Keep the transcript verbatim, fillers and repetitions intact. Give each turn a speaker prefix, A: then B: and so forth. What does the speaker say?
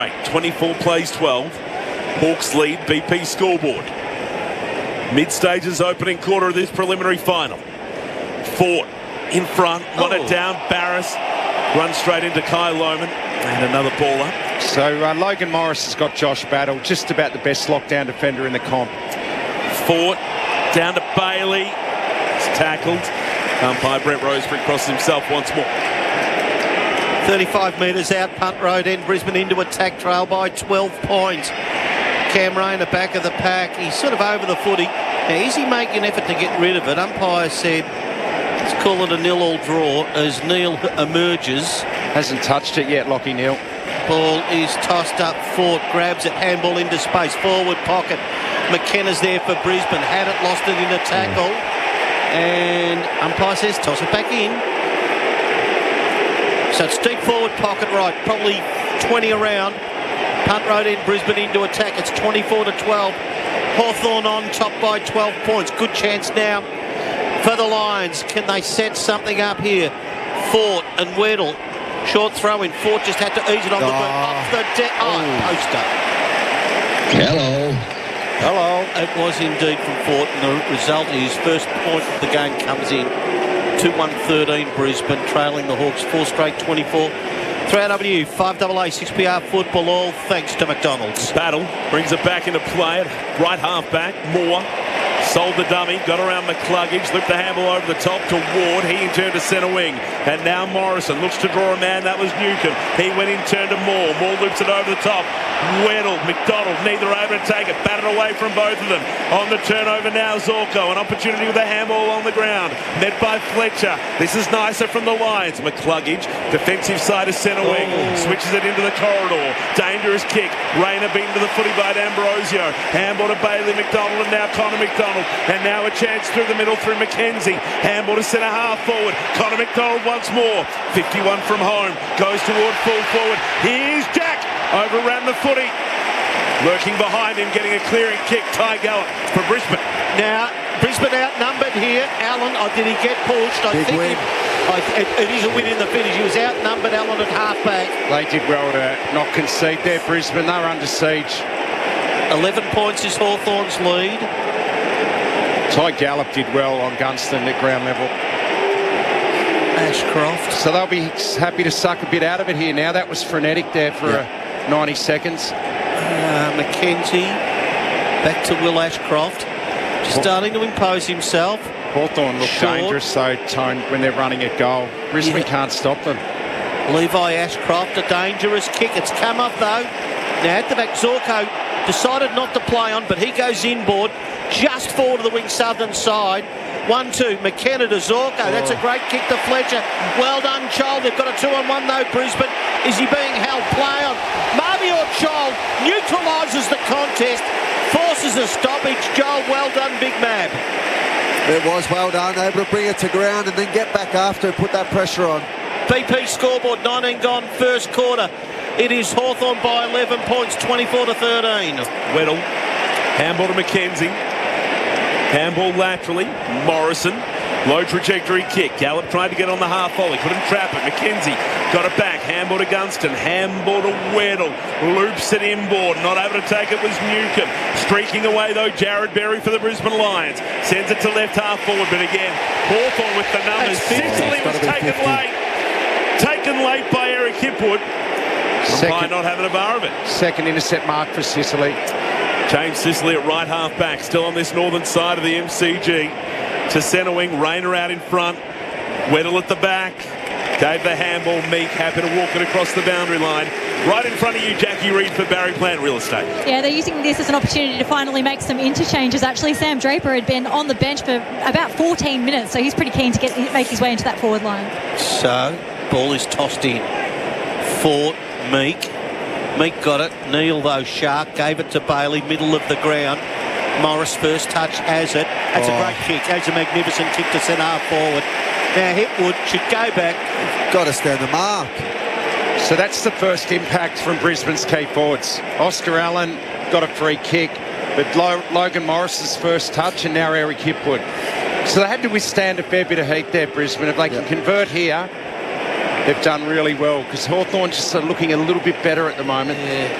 A: twenty-four plays twelve. Hawks lead B P scoreboard. Mid-stages opening quarter of this preliminary final. Fort in front, won
B: oh.
A: it down. Barris runs straight into Kai Lohman and another ball up.
C: So uh, Logan Morris has got Josh Battle, just about the best lockdown defender in the comp.
A: Fort down to Bailey. He's tackled. Umpire Brett Roseberry crosses himself once more.
B: thirty-five metres out, punt road end, Brisbane into attack, trail by twelve points. Cam Rayner back of the pack. He's sort of over the footy. Now, is he making an effort to get rid of it? Umpire said, let's call it a nil-all draw as Neil emerges.
C: Hasn't touched it yet, Lockie Neal.
B: Ball is tossed up. Fort grabs it, handball into space, forward pocket. McKenna's there for Brisbane. Had it, lost it in a tackle. And umpire says, toss it back in. So it's deep forward pocket right, probably twenty around. Punt road in, Brisbane into attack. It's twenty-four to twelve. Hawthorn on top by twelve points. Good chance now for the Lions. Can they set something up here? Fort and Weddle. Short throw in. Fort just had to ease it on
D: oh.
B: the boot. Off the deck. Oh,
D: oh,
B: poster.
D: Hello.
C: Hello.
B: It was indeed from Fort, and the result is first point of the game comes in. two one thirteen Brisbane, trailing the Hawks four straight twenty-four. three R W, five A A, six P R football, all thanks to McDonald's.
A: Battle brings it back into play at right half back. Moore sold the dummy, got around McCluggage, looped the handle over the top to Ward. He in turn to centre wing. And now Morrison looks to draw a man. That was Newcomb. He went in turn to Moore. Moore loops it over the top. Weddle, McDonald, neither able to take it. Batted away from both of them. On the turnover now, Zorko. An opportunity with a handball on the ground. Met by Fletcher. This is nicer from the Lions. McCluggage, defensive side of centre wing.
B: Oh.
A: Switches it into the corridor. Dangerous kick. Rayner beaten to the footy by D'Ambrosio. Handball to Bailey McDonald and now Connor McDonald. And now a chance through the middle through McKenzie. Handball to centre half forward. Connor McDonald once more. fifty-one from home. Goes toward full forward. Here's Jack. Overran the footy. Lurking behind him, getting a clearing kick. Ty Gallop for Brisbane.
B: Now, Brisbane outnumbered here. Allen, oh, did he get pushed? I
D: Big
B: think
D: win.
B: He, I, it, it is a win in the finish. He was outnumbered, Allen at halfback.
C: They did well to not concede there, Brisbane. They were under siege.
B: eleven points is Hawthorn's lead.
C: Ty Gallop did well on Gunston at ground level.
B: Ashcroft.
C: So they'll be happy to suck a bit out of it here now. That was frenetic there for
D: Yeah.
C: uh, ninety seconds.
B: Uh, McKenzie. Back to Will Ashcroft. Just starting to impose himself.
C: Hawthorn look
B: Short.
C: dangerous, though, Tone, when they're running at goal. Brisbane
B: Yeah.
C: can't stop them.
B: Levi Ashcroft, a dangerous kick. It's come off, though. Now, at the back, Zorko decided not to play on, but he goes inboard, just forward to the wing southern side. one two, McKenna to Zorko. Oh. That's a great kick to Fletcher. Well done, Chol. They've got a two on one, though, Brisbane. Is he being held? Play on. Mabior Chol neutralises the contest, forces a stoppage. Joel, well done, Big Mab.
D: It was well done, able to bring it to ground and then get back after and put that pressure on.
B: B P scoreboard, nineteen gone, first quarter. It is Hawthorn by eleven points, twenty-four to thirteen.
A: Weddle. Handball to McKenzie. Handball laterally. Morrison. Low trajectory kick. Gallop tried to get on the half volley. Couldn't trap it. McKenzie got it back. Handball to Gunston. Handball to Weddle. Loops it inboard. Not able to take it was Newcomb. Streaking away though, Jared Berry for the Brisbane Lions. Sends it to left half forward. But again, Hawthorn with the numbers. Sicily was taken late. Taken late by Eric Hipwood. Umpire not having a bar of it.
C: Second intercept mark for Sicily.
A: James Sicily at right half back, still on this northern side of the M C G. To centre wing, Rayner out in front. Weddle at the back. Gave the handball, Meek happy to walk it across the boundary line. Right in front of you, Jackie Reid for Barry Plant Real Estate.
E: Yeah, they're using this as an opportunity to finally make some interchanges. Actually, Sam Draper had been on the bench for about fourteen minutes, so he's pretty keen to get make his way into that forward line.
B: So, ball is tossed in. Fort, Meek. Meek got it. Neil, though, sharp. Gave it to Bailey, middle of the ground. Morris first touch has it. That's
D: oh.
B: a great kick. That's a magnificent kick to centre half forward. Now Hipwood should go back.
D: Got to stand the mark.
C: So that's the first impact from Brisbane's key forwards. Oscar Allen got a free kick, but Lo Logan Morris's first touch and now Eric Hipwood. So they had to withstand a fair bit of heat there, Brisbane. If they can
D: yep.
C: convert here, they've done really well because Hawthorn's just sort of looking a little bit better at the moment.
B: Yeah.